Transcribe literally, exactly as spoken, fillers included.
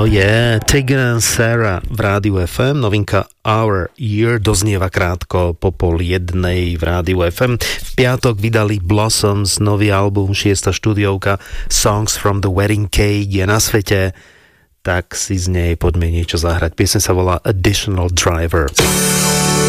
Oh yeah, Tegan and Sara v Rádiu ef em, novinka Our Year, doznieva krátko po pol jednej v Rádiu ef em. V piatok vydali Blossoms nový album, šiesta štúdiovka Songs from the Wedding Cake je na svete, tak si z nej poďme niečo zahrať. Piesň sa volá Additional Driver.